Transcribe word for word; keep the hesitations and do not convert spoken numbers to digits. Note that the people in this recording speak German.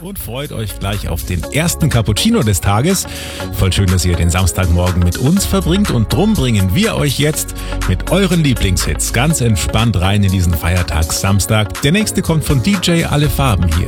und freut euch gleich auf den ersten Cappuccino des Tages. Voll schön, dass ihr den Samstagmorgen mit uns verbringt und drum bringen wir euch jetzt mit euren Lieblingshits ganz entspannt rein in diesen Feiertagssamstag. Der nächste kommt von D J Alle Farben hier.